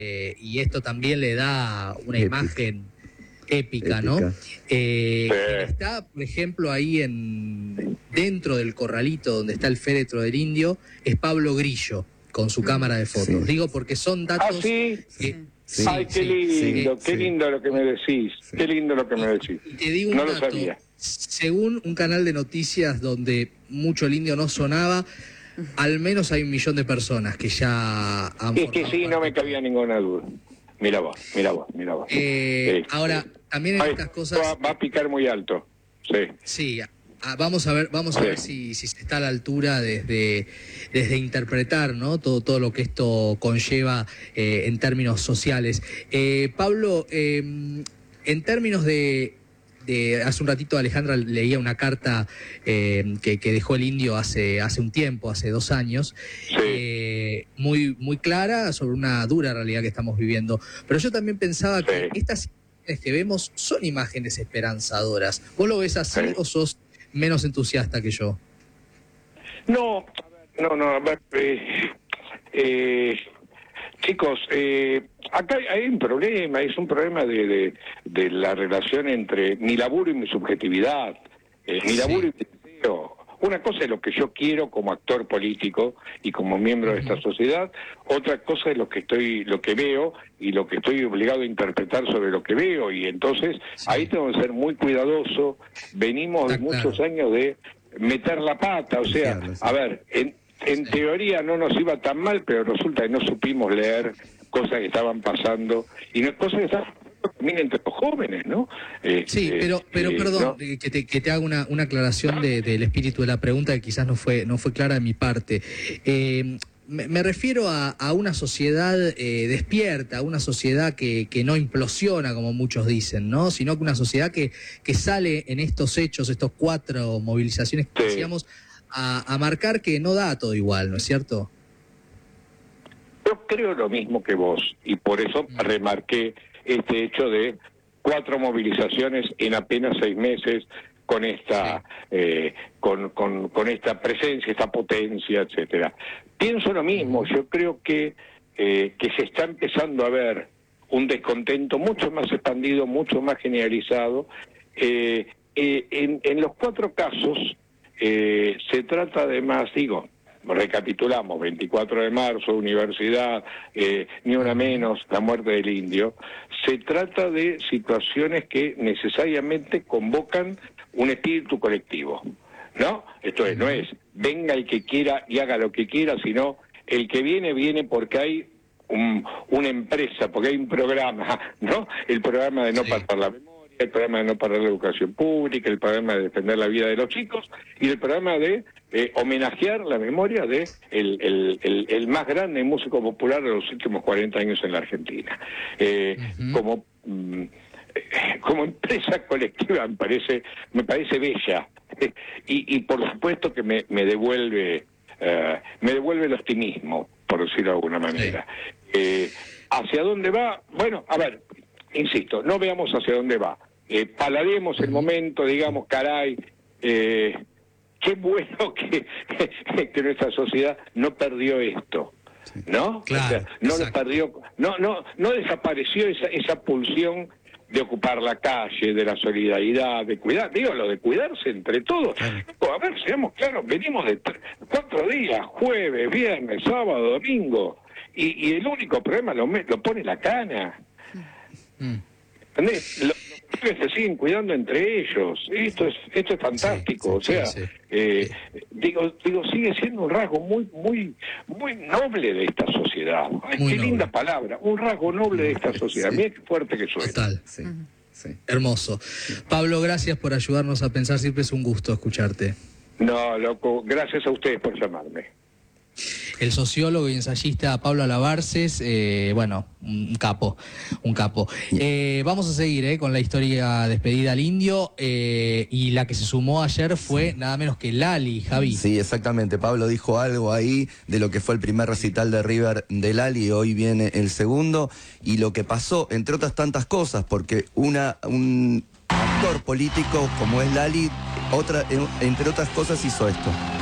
y esto también le da una imagen épica, ¿no? Quien está, por ejemplo, ahí dentro del corralito donde está el féretro del indio, es Pablo Grillo, con su cámara de fotos. Sí. Digo, porque son datos... ¿Ah, sí? Sí. Ay, qué lindo, qué lindo lo que me decís, qué lindo lo que me decís. Y te digo no un lo dato, sabía. Según un canal de noticias donde mucho el indio no sonaba, al menos hay 1 millón de personas que ya han... Es que sí, no me cabía ninguna duda. Mira vos. Ahora, también en estas cosas... Va a picar muy alto, sí. Sí, vamos a ver si se está a la altura desde interpretar, ¿no? Todo lo que esto conlleva en términos sociales. Pablo, en términos de hace un ratito Alejandra leía una carta que dejó el indio hace un tiempo, hace 2 años, sí. Muy clara sobre una dura realidad que estamos viviendo. Pero yo también pensaba que estas imágenes que vemos son imágenes esperanzadoras. ¿Vos lo ves así o sos menos entusiasta que yo? No, a ver, chicos, acá hay un problema, es un problema de la relación entre mi laburo y mi subjetividad, mi laburo y mi deseo. Una cosa es lo que yo quiero como actor político y como miembro de esta sociedad, otra cosa es lo que veo y lo que estoy obligado a interpretar sobre lo que veo, y entonces ahí tengo que ser muy cuidadoso. Venimos de muchos años de meter la pata, o sea, a ver, en teoría no nos iba tan mal, pero resulta que no supimos leer cosas que estaban pasando, y no cosas que estaban pasando también entre los jóvenes, ¿no? Sí, pero perdón, ¿no? que te haga una aclaración del espíritu de la pregunta, que quizás no fue clara de mi parte. Me refiero a una sociedad despierta, a una sociedad que no implosiona, como muchos dicen, ¿no? Sino que una sociedad que sale en estos hechos, estos 4 movilizaciones que decíamos, a marcar que no da todo igual, ¿no es cierto? Yo creo lo mismo que vos, y por eso remarqué este hecho de 4 movilizaciones en apenas 6 meses, con esta con esta presencia, esta potencia, etcétera. Pienso lo mismo. Yo creo que se está empezando a ver un descontento mucho más expandido, mucho más generalizado. En los 4 casos se trata de más, recapitulamos: 24 de marzo, universidad, ni una menos, la muerte del indio. Se trata de situaciones que necesariamente convocan un espíritu colectivo, ¿no? Esto es, no es venga el que quiera y haga lo que quiera, sino el que viene porque hay una empresa, porque hay un programa, ¿no? El programa de no pasar la memoria, el programa de no parar la educación pública, el programa de defender la vida de los chicos, y el programa de homenajear la memoria de el más grande músico popular de los últimos 40 años en la Argentina. Como empresa colectiva me parece bella, y por supuesto que me devuelve el optimismo, por decirlo de alguna manera. ¿Hacia dónde va? Bueno, a ver, insisto, no veamos hacia dónde va. Palademos el momento, digamos, caray, qué bueno que nuestra sociedad no perdió esto, ¿no? Claro, o sea, no lo perdió, no desapareció esa pulsión de ocupar la calle, de la solidaridad, de cuidar, lo de cuidarse entre todos. A ver, seamos claros, venimos de 4 días, jueves, viernes, sábado, domingo, y el único problema lo pone la cana. ¿Entendés? Los pibes se siguen cuidando entre ellos. Esto es fantástico. Digo, sigue siendo un rasgo muy noble de esta sociedad. Ay, qué linda palabra, un rasgo noble de esta sociedad. Mira qué fuerte que suena. Total. Hermoso. Pablo, gracias por ayudarnos a pensar. Siempre es un gusto escucharte. No, loco, gracias a ustedes por llamarme. El sociólogo y ensayista Pablo Alabarces, un capo. Vamos a seguir con la historia despedida al indio, y la que se sumó ayer fue nada menos que Lali, Javi. Sí, exactamente. Pablo dijo algo ahí de lo que fue el primer recital de River de Lali, y hoy viene el segundo, y lo que pasó, entre otras tantas cosas, porque un actor político como es Lali, entre otras cosas hizo esto.